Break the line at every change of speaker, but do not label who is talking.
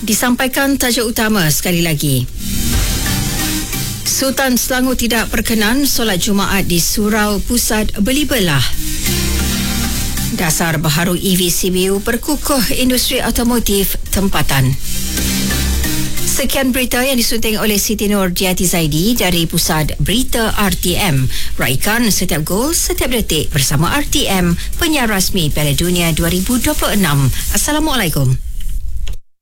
Disampaikan tajuk utama sekali lagi. Sultan Selangor tidak berkenan solat Jumaat di Surau Pusat berliberlah. Dasar baharu EV CBU berkukuh industri otomotif tempatan. Sekian berita yang disunting oleh Siti Nur Diati Zaidi dari Pusat Berita RTM. Raikan setiap gol, setiap detik bersama RTM, penyiar rasmi Piala Dunia 2026. Assalamualaikum.